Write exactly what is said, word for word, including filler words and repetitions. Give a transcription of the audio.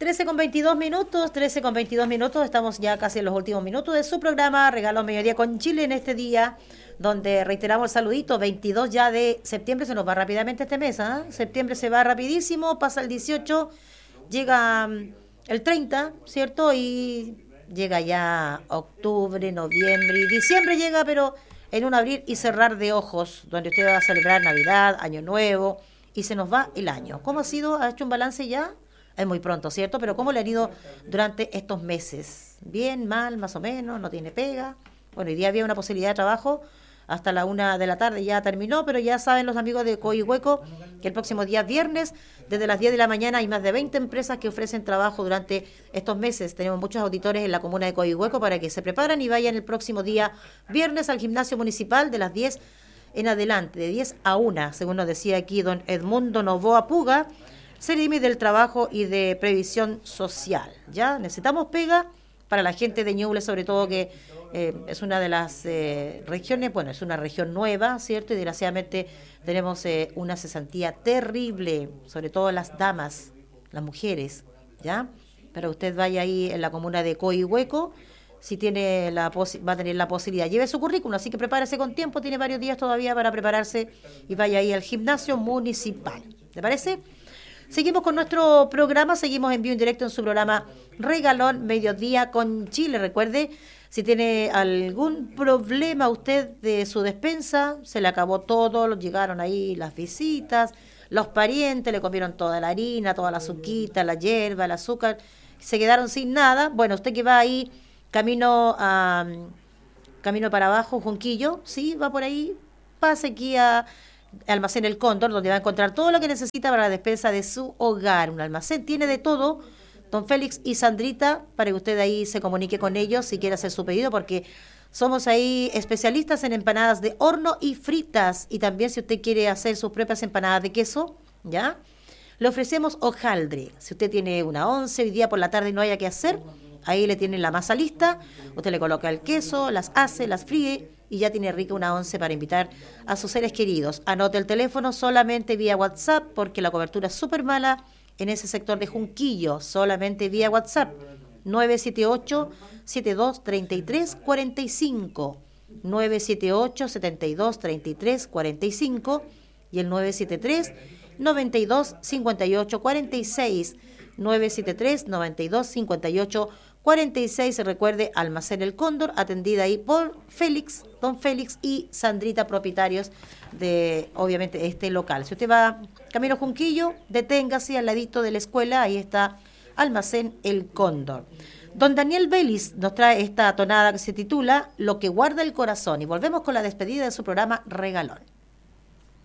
trece con veintidós minutos, trece con veintidós minutos, estamos ya casi en los últimos minutos de su programa Regalo Mediodía con Chile en este día, donde reiteramos el saludito, veintidós ya de septiembre, se nos va rápidamente este mes, ¿eh? Septiembre se va rapidísimo, pasa el dieciocho, llega um, el treinta, ¿cierto? Y llega ya octubre, noviembre y diciembre llega, pero en un abrir y cerrar de ojos, donde usted va a celebrar Navidad, Año Nuevo, y se nos va el año. ¿Cómo ha sido? ¿Ha hecho un balance ya? Es muy pronto, ¿cierto? Pero ¿cómo le han ido durante estos meses? ¿Bien, mal, más o menos? ¿No tiene pega? Bueno, hoy día había una posibilidad de trabajo hasta la una de la tarde, ya terminó, pero ya saben los amigos de Coihueco que el próximo día viernes, desde las diez de la mañana, hay más de veinte empresas que ofrecen trabajo durante estos meses. Tenemos muchos auditores en la comuna de Coihueco para que se preparen y vayan el próximo día viernes al gimnasio municipal de las diez en adelante, de diez a una, según nos decía aquí don Edmundo Novoa Puga, Ceremi del Trabajo y de Previsión Social. Ya necesitamos pega para la gente de Ñuble, sobre todo que eh, es una de las eh, regiones, bueno, es una región nueva, ¿cierto? Y desgraciadamente tenemos eh, una cesantía terrible, sobre todo las damas, las mujeres, ¿ya? Pero usted vaya ahí en la comuna de Coihueco, si tiene la posi- va a tener la posibilidad. Lleve su currículum, así que prepárese con tiempo, tiene varios días todavía para prepararse y vaya ahí al gimnasio municipal. ¿Le parece? Seguimos con nuestro programa, seguimos en vivo en directo en su programa Regalón Mediodía con Chile. Recuerde, si tiene algún problema usted de su despensa, se le acabó todo, llegaron ahí las visitas, los parientes, le comieron toda la harina, toda la azuquita, la hierba, el azúcar, se quedaron sin nada. Bueno, usted que va ahí camino a camino para abajo, Junquillo, sí, va por ahí, pase aquí a Almacén El Cóndor, donde va a encontrar todo lo que necesita para la despensa de su hogar. Un almacén tiene de todo, don Félix y Sandrita, para que usted ahí se comunique con ellos si quiere hacer su pedido, porque somos ahí especialistas en empanadas de horno y fritas, y también si usted quiere hacer sus propias empanadas de queso, ¿ya? Le ofrecemos hojaldre. Si usted tiene una once, hoy día por la tarde no haya que hacer, ahí le tienen la masa lista, usted le coloca el queso, las hace, las fríe, y ya tiene rica una once para invitar a sus seres queridos. Anote el teléfono solamente vía WhatsApp, porque la cobertura es súper mala en ese sector de Junquillo, solamente vía WhatsApp. nueve siete ocho, siete dos tres tres, cuatro cinco, nueve siete ocho, siete dos tres tres, cuatro cinco y el nueve siete tres, nueve dos, cinco ocho cuatro seis, nueve siete tres, nueve dos, cinco ocho cuarenta y seis. Recuerde, Almacén El Cóndor, atendida ahí por Félix, don Félix y Sandrita, propietarios de, obviamente, este local. Si usted va camino Junquillo, deténgase al ladito de la escuela, ahí está Almacén El Cóndor. Don Daniel Vélez nos trae esta tonada que se titula Lo que guarda el corazón, y volvemos con la despedida de su programa Regalón.